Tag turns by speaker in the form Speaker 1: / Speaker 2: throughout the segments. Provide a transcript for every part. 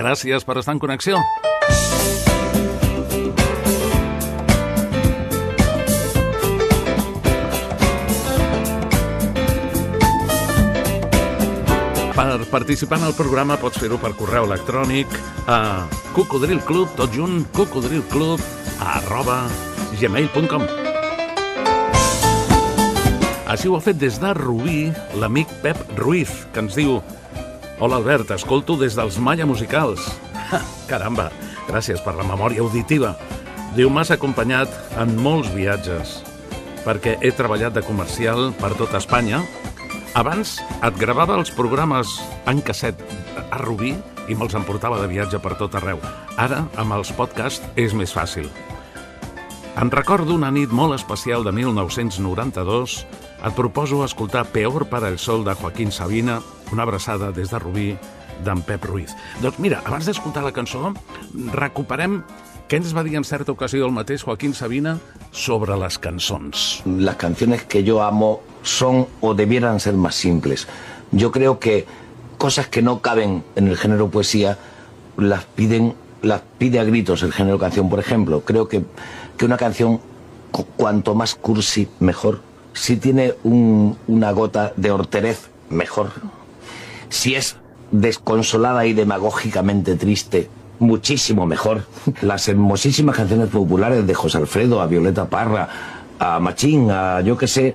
Speaker 1: Gràcies per estar en connexió. Per participar en el programa pots fer-ho per correu electrònic a cocodrilclub, tot junt, cocodrilclub@gmail.com. Així ho ha fet des de Rubí l'amic Pep Ruiz, que ens diu: hola Albert, escolto des dels Malla Musicals. Caramba, gràcies per la memòria auditiva. Diu, m'has acompanyat en molts viatges, perquè he treballat de comercial per tota Espanya. Abans et gravava els programes en casset a Rubí i me'ls emportava de viatge per tot arreu. Ara, amb els podcasts, és més fàcil. En recordo una nit molt especial de 1992. Et proposo escoltar Peor para el sol de Joaquín Sabina, una abraçada des de Rubí d'en Pep Ruiz. Doncs mira, abans d'escoltar la cançó, recuperem què ens va dir en certa ocasió el mateix Joaquín Sabina sobre les cançons.
Speaker 2: Las canciones que yo amo son o debieran ser más simples. Yo creo que cosas que no caben en el género poesía las pide a gritos el género canción. Por ejemplo, creo que una canción, cuanto más cursi, mejor. Si tiene una gota de horterez, mejor. Si es desconsolada y demagógicamente triste, muchísimo mejor. Las hermosísimas canciones populares de José Alfredo, a Violeta Parra, a Machín, a yo qué sé,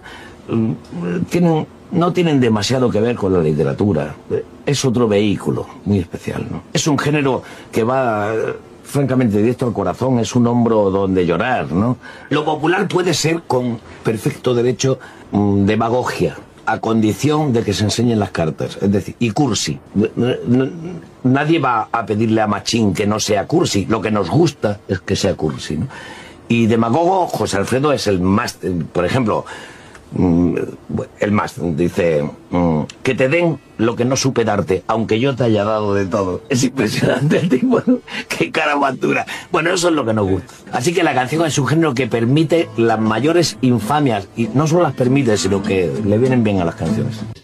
Speaker 2: no tienen demasiado que ver con la literatura. Es otro vehículo muy especial, ¿no? Es un género que va francamente directo al corazón, es un hombro donde llorar, ¿no? Lo popular puede ser con perfecto derecho demagogia, a condición de que se enseñen las cartas, es decir, y cursi. Nadie va a pedirle a Machín que no sea cursi, lo que nos gusta es que sea cursi, ¿no? Y demagogo, José Alfredo es el más, por ejemplo, el más, dice, que te den lo que no supe darte, aunque yo te haya dado de todo. Es impresionante el tipo, ¿no? Qué cara más dura. Bueno, eso es lo que nos gusta. Así que la canción es un género que permite las mayores infamias, y no solo las permite, sino que le vienen bien a las canciones.